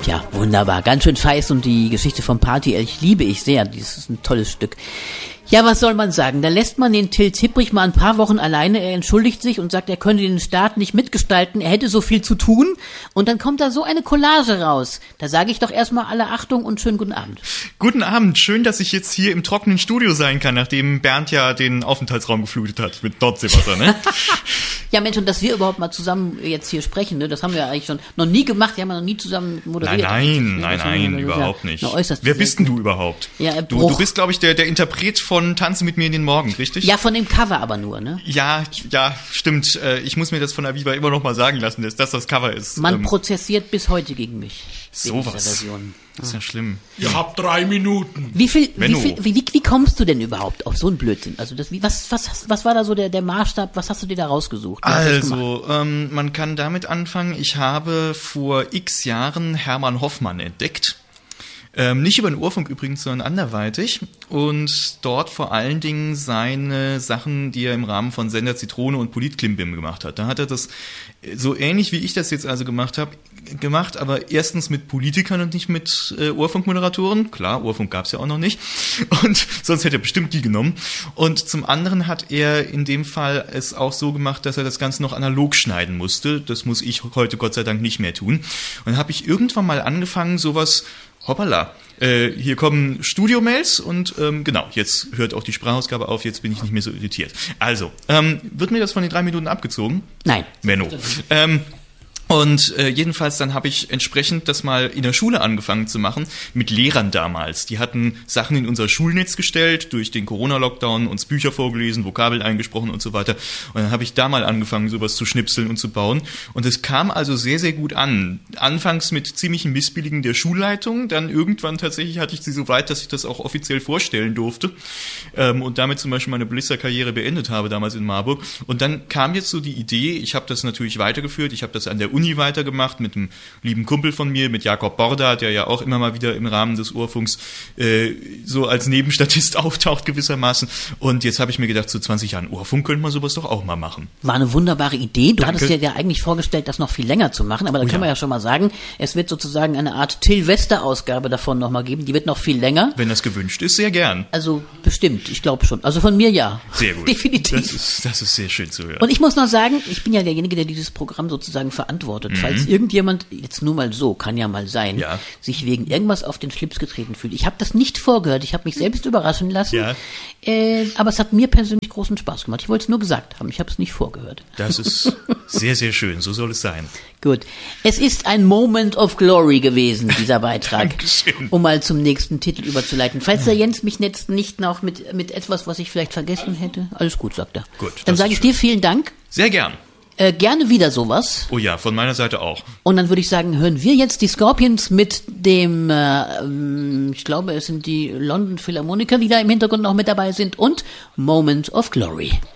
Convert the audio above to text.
Ja, wunderbar. Ganz schön feist und die Geschichte vom Partyelch liebe ich sehr. Das ist ein tolles Stück. Ja, was soll man sagen? Da lässt man den Till Zipprich mal ein paar Wochen alleine. Er entschuldigt sich und sagt, er könne den Staat nicht mitgestalten. Er hätte so viel zu tun. Und dann kommt da so eine Collage raus. Da sage ich doch erstmal alle Achtung und schönen guten Abend. Guten Abend. Schön, dass ich jetzt hier im trockenen Studio sein kann, nachdem Bernd ja den Aufenthaltsraum geflutet hat mit Nordseewasser, ne? Ja, Mensch, und dass wir überhaupt mal zusammen jetzt hier sprechen, ne? Das haben wir ja eigentlich schon noch nie gemacht. Wir haben ja noch nie zusammen moderiert. Nein, überhaupt nicht. Wer bist denn du überhaupt? Ja, du bist, glaube ich, der Interpret von Tanze mit mir in den Morgen, richtig? Ja, von dem Cover aber nur, ne? Ja, stimmt. Ich muss mir das von Aviva immer noch mal sagen lassen, dass das Cover ist. Man prozessiert bis heute gegen mich. Sowas. Das ist ja schlimm. Ihr habt 3 Minuten. Wie kommst du denn überhaupt auf so einen Blödsinn? Also was war da so der Maßstab? Was hast du dir da rausgesucht? Also, man kann damit anfangen. Ich habe vor x Jahren Hermann Hoffmann entdeckt. Nicht über den Urfunk übrigens, sondern anderweitig. Und dort vor allen Dingen seine Sachen, die er im Rahmen von Sender Zitrone und Politklimbim gemacht hat. Da hat er das so ähnlich wie ich das jetzt also gemacht, aber erstens mit Politikern und nicht mit Urfunkmoderatoren. Klar, Urfunk gab's ja auch noch nicht. Und sonst hätte er bestimmt die genommen. Und zum anderen hat er in dem Fall es auch so gemacht, dass er das Ganze noch analog schneiden musste. Das muss ich heute Gott sei Dank nicht mehr tun. Und dann habe ich irgendwann mal angefangen, sowas... Hoppala, hier kommen Studio-Mails und genau, jetzt hört auch die Sprachausgabe auf, jetzt bin ich nicht mehr so irritiert. Also, wird mir das von den 3 Minuten abgezogen? Nein. Menno. Und jedenfalls dann habe ich entsprechend das mal in der Schule angefangen zu machen, mit Lehrern damals. Die hatten Sachen in unser Schulnetz gestellt, durch den Corona-Lockdown, uns Bücher vorgelesen, Vokabeln eingesprochen und so weiter. Und dann habe ich da mal angefangen, sowas zu schnipseln und zu bauen. Und es kam also sehr, sehr gut an. Anfangs mit ziemlichen Missbilligen der Schulleitung, dann irgendwann tatsächlich hatte ich sie so weit, dass ich das auch offiziell vorstellen durfte. Und damit zum Beispiel meine Blister-Karriere beendet habe, damals in Marburg. Und dann kam jetzt so die Idee, ich habe das natürlich weitergeführt, ich habe das an der Uni weitergemacht mit einem lieben Kumpel von mir, mit Jakob Borda, der ja auch immer mal wieder im Rahmen des Urfunks so als Nebenstatist auftaucht gewissermaßen. Und jetzt habe ich mir gedacht, zu 20 Jahren Urfunk könnte man sowas doch auch mal machen. War eine wunderbare Idee. Du Danke. hattest dir ja eigentlich vorgestellt, das noch viel länger zu machen, aber da können wir ja schon mal sagen, es wird sozusagen eine Art Till-Wester-Ausgabe davon nochmal geben. Die wird noch viel länger. Wenn das gewünscht ist, sehr gern. Also bestimmt, ich glaube schon. Also von mir ja. Sehr gut. Definitiv. Das ist sehr schön zu hören. Und ich muss noch sagen, ich bin ja derjenige, der dieses Programm sozusagen verantwortet. Falls irgendjemand, jetzt nur mal so, kann ja mal sein, sich wegen irgendwas auf den Schlips getreten fühlt. Ich habe das nicht vorgehört, ich habe mich selbst überraschen lassen, aber es hat mir persönlich großen Spaß gemacht. Ich wollte es nur gesagt haben, ich habe es nicht vorgehört. Das ist sehr, sehr schön, so soll es sein. Gut. Es ist ein Moment of Glory gewesen, dieser Beitrag. Dankeschön. Um mal zum nächsten Titel überzuleiten. Falls der Jens mich jetzt nicht noch mit etwas, was ich vielleicht vergessen hätte, alles gut, sagt er. Gut. Dann sage ich dir vielen Dank. Sehr gern. Gerne wieder sowas. Oh ja, von meiner Seite auch. Und dann würde ich sagen, hören wir jetzt die Scorpions mit dem, ich glaube, es sind die London Philharmoniker, die da im Hintergrund noch mit dabei sind, und Moment of Glory.